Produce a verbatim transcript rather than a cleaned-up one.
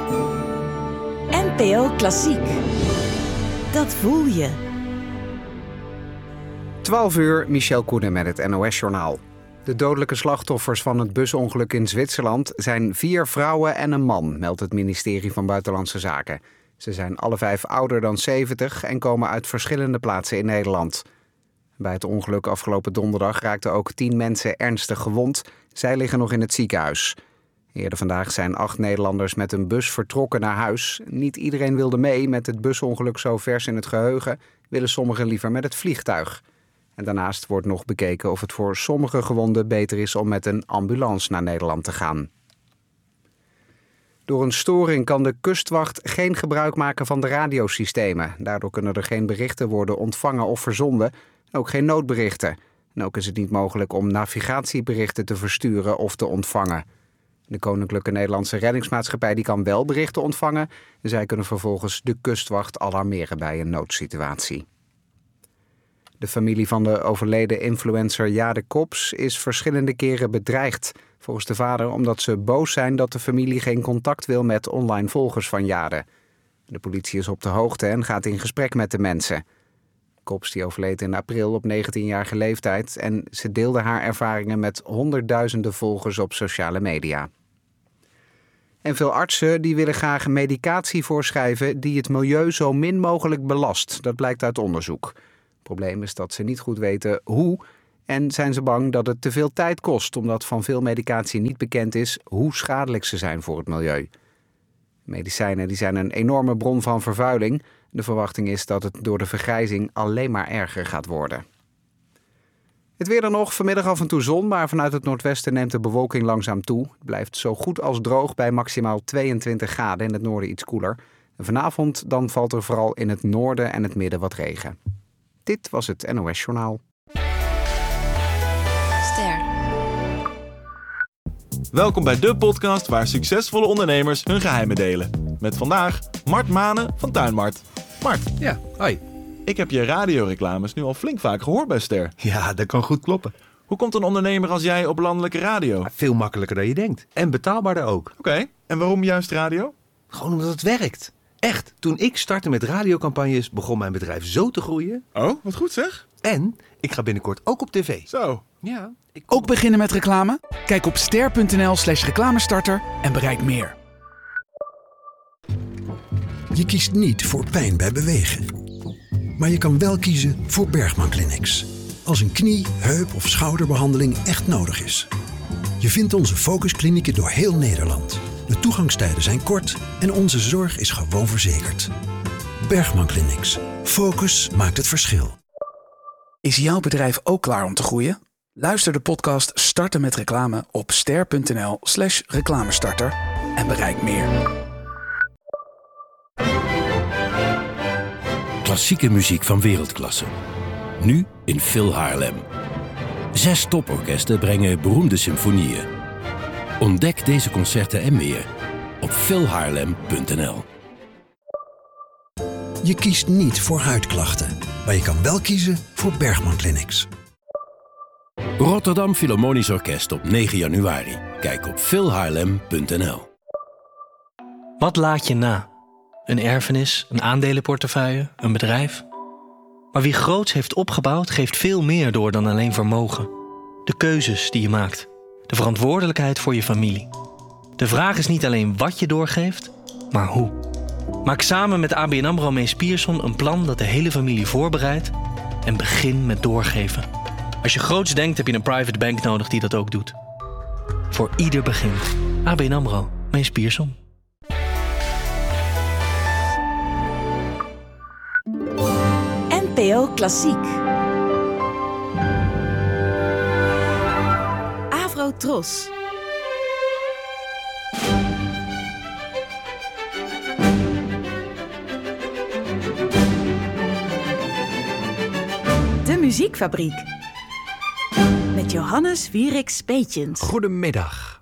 N P O Klassiek. Dat voel je. twaalf uur, Michel Koenen met het N O S-journaal. De dodelijke slachtoffers van het busongeluk in Zwitserland zijn vier vrouwen en een man, meldt het ministerie van Buitenlandse Zaken. Ze zijn alle vijf ouder dan zeventig en komen uit verschillende plaatsen in Nederland. Bij het ongeluk afgelopen donderdag raakten ook tien mensen ernstig gewond. Zij liggen nog in het ziekenhuis. Eerder vandaag zijn acht Nederlanders met een bus vertrokken naar huis. Niet iedereen wilde mee. Met het busongeluk zo vers in het geheugen willen sommigen liever met het vliegtuig. En daarnaast wordt nog bekeken of het voor sommige gewonden beter is om met een ambulance naar Nederland te gaan. Door een storing kan de kustwacht geen gebruik maken van de radiosystemen. Daardoor kunnen er geen berichten worden ontvangen of verzonden. En ook geen noodberichten. En ook is het niet mogelijk om navigatieberichten te versturen of te ontvangen. De Koninklijke Nederlandse Reddingsmaatschappij die kan wel berichten ontvangen. En zij kunnen vervolgens de kustwacht alarmeren bij een noodsituatie. De familie van de overleden influencer Jade Kops is verschillende keren bedreigd. Volgens de vader omdat ze boos zijn dat de familie geen contact wil met online volgers van Jade. De politie is op de hoogte en gaat in gesprek met de mensen. Kops die overleed in april op negentienjarige leeftijd en ze deelde haar ervaringen met honderdduizenden volgers op sociale media. En veel artsen die willen graag medicatie voorschrijven die het milieu zo min mogelijk belast. Dat blijkt uit onderzoek. Het probleem is dat ze niet goed weten hoe en zijn ze bang dat het te veel tijd kost, omdat van veel medicatie niet bekend is hoe schadelijk ze zijn voor het milieu. Medicijnen die zijn een enorme bron van vervuiling. De verwachting is dat het door de vergrijzing alleen maar erger gaat worden. Het weer dan nog, vanmiddag af en toe zon, maar vanuit het noordwesten neemt de bewolking langzaam toe. Het blijft zo goed als droog bij maximaal tweeëntwintig graden, in het noorden iets koeler. En vanavond dan valt er vooral in het noorden en het midden wat regen. Dit was het N O S-journaal. Ster. Welkom bij de podcast waar succesvolle ondernemers hun geheimen delen. Met vandaag Mart Manen van Tuinmart. Mart. Ja, hoi. Ik heb je radioreclames nu al flink vaak gehoord bij Ster. Ja, dat kan goed kloppen. Hoe komt een ondernemer als jij op landelijke radio? Veel makkelijker dan je denkt. En betaalbaarder ook. Oké, okay. En waarom juist radio? Gewoon omdat het werkt. Echt, toen ik startte met radiocampagnes begon mijn bedrijf zo te groeien. Oh, wat goed zeg. En ik ga binnenkort ook op tv. Zo. Ja. Ik Ook beginnen met reclame? Kijk op ster.nl slash reclamestarter en bereik meer. Je kiest niet voor pijn bij bewegen. Maar je kan wel kiezen voor Bergman Clinics. Als een knie, heup of schouderbehandeling echt nodig is. Je vindt onze focusklinieken door heel Nederland. De toegangstijden zijn kort en onze zorg is gewoon verzekerd. Bergman Clinics. Focus maakt het verschil. Is jouw bedrijf ook klaar om te groeien? Luister de podcast Starten met Reclame op ster.nl slash reclamestarter en bereik meer. Klassieke muziek van wereldklasse. Nu in Phil Haarlem. Zes toporkesten brengen beroemde symfonieën. Ontdek deze concerten en meer op phil haarlem punt n l. Je kiest niet voor huidklachten, maar je kan wel kiezen voor Bergman Clinics. Rotterdam Philharmonisch Orkest op negen januari. Kijk op phil haarlem punt n l. Wat laat je na? Een erfenis, een aandelenportefeuille, een bedrijf? Maar wie groots heeft opgebouwd, geeft veel meer door dan alleen vermogen. De keuzes die je maakt. De verantwoordelijkheid voor je familie. De vraag is niet alleen wat je doorgeeft, maar hoe. Maak samen met A B N AMRO Mees Pierson een plan dat de hele familie voorbereidt en begin met doorgeven. Als je groots denkt, heb je een private bank nodig die dat ook doet. Voor ieder begin. A B N AMRO Mees Pierson. N P O Klassiek. Avro-Tros. De Muziekfabriek. Met Johannes Wieriks Peetjens. Goedemiddag.